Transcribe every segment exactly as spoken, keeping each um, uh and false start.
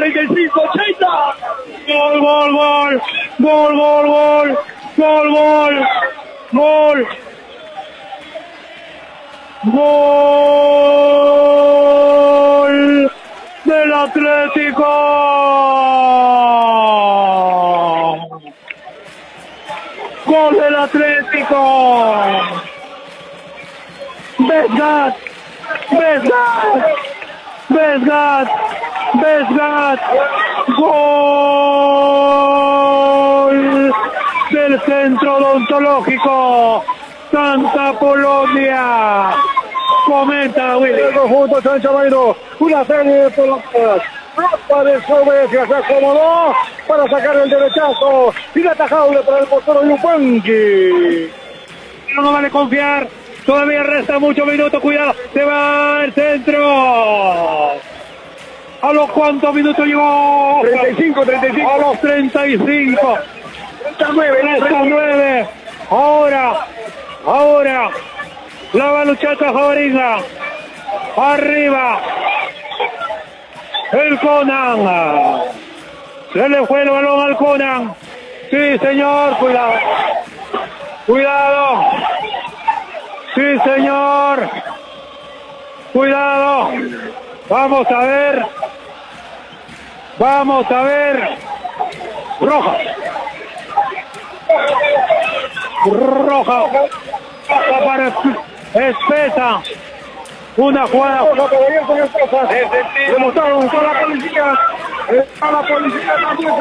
treinta y cinco, ochenta. Gol, gol, gol. Gol, gol, gol. Gol, gol. Gol. Gol del Atlético. Gol del Atlético. Vesgat. Vesgat. Vesgat. Vesgat. Gol del Centro Odontológico Santa Polonia. Comenta Willy. El conjunto San Chamairo, una serie de pelotas. Ropa de Sobesia se acomodó para sacar el derechazo. Inatajable para el portero Yupanqui. No vale confiar. Todavía resta muchos minutos. Cuidado. Se va el centro. ¿A los cuántos minutos llegó? treinta y cinco, treinta y cinco. A los treinta y cinco. treinta y nueve. treinta y nueve. Ahora. Ahora. La baluchata Javaringa. Arriba. El Conan. Se le fue el balón al Conan. Sí, señor. Cuidado. Cuidado. Sí, señor. Cuidado. Vamos a ver. Vamos a ver. Roja. Roja. Roja para Espesa. Una jugada. Demostraron con la policía. A la policía también.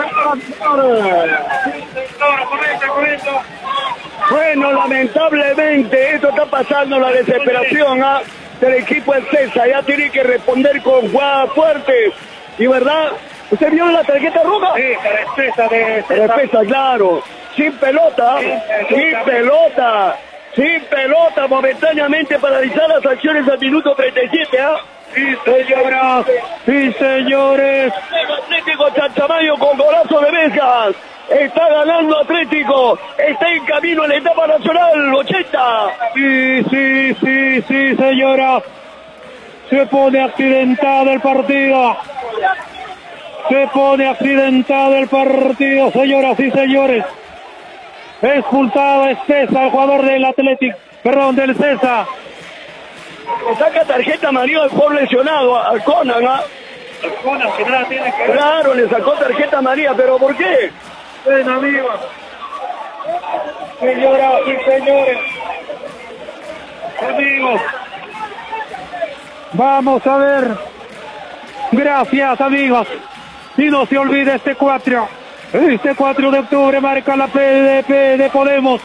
Correcto, correcto. Bueno, lamentablemente esto está pasando la desesperación ¿ah? del equipo del César. Ya tiene que responder con jugadas fuertes. Y verdad, ¿usted vio la tarjeta roja? Sí, para Espesa de Para Espesa, claro. Sin pelota, sin pelota, sin pelota, momentáneamente paralizar las acciones al minuto treinta y siete. ¿ah? Sí, señoras. Sí, señores. Atlético Chanchamayo con golazo de Vesgas. Está ganando Atlético. Está en camino a la etapa nacional. ochenta. Sí, sí, sí, sí, señora. Se pone accidentado el partido. Se pone accidentado el partido, señoras y señores. Expulsado es César, el jugador del Atlético. Perdón, del César. Le saca tarjeta amarilla al jugador lesionado, al Conan. ¿ah? Conan, que nada tiene que ver. Claro, le sacó tarjeta amarilla, pero ¿por qué? Ven, amigos. Señoras y señores. Amigos. Vamos a ver. Gracias, amigos. Y no se olvide este cuatro. Este cuatro de octubre marca la P D P de Podemos.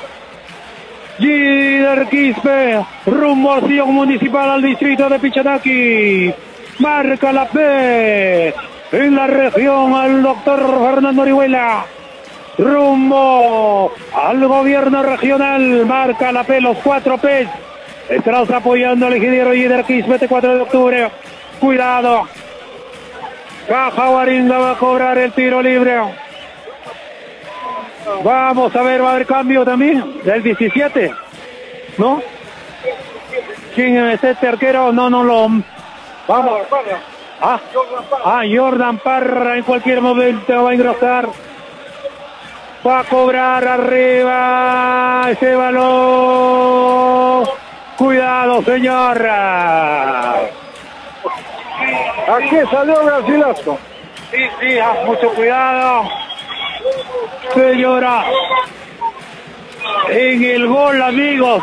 Gider Quispe, rumbo a Acción Municipal al distrito de Pichanaki. Marca la P en la región al doctor Fernando Orihuela. Rumbo al gobierno regional, marca la P, los cuatro P. Estamos apoyando al ingeniero Gider Quispe este cuatro de octubre. Cuidado. Javaringa va a cobrar el tiro libre. Vamos a ver, va a haber cambio también del diecisiete, ¿no? ¿Quién es este arquero? No, no lo... Vamos. Ah, ah, Jordan Parra en cualquier momento va a ingresar. Va a cobrar arriba ese balón. Cuidado, señora. Aquí salió Brasilazo. Sí, sí, ah, mucho cuidado. Señora, en el gol, amigos.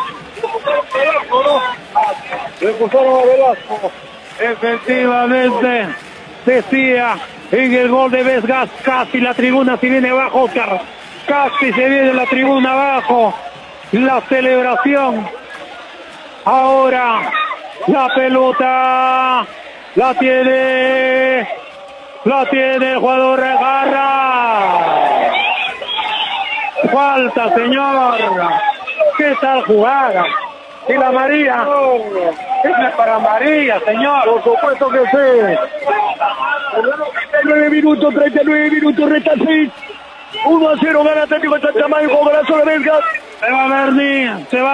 Le pusieron a Velasco. Efectivamente, decía, en el gol de Vesgas, casi la tribuna se viene abajo, Oscar. Casi se viene la tribuna abajo. La celebración. Ahora, la pelota, la tiene, la tiene el jugador Garra. Falta, señor. ¿Qué tal jugada? Y la María. Esa es para María, señor. Por supuesto que sí. treinta y nueve minutos, treinta y nueve minutos, resta seis. uno a cero gana Atlético Chanchamayo con golazo de Vesgas. Se va Berni, se va.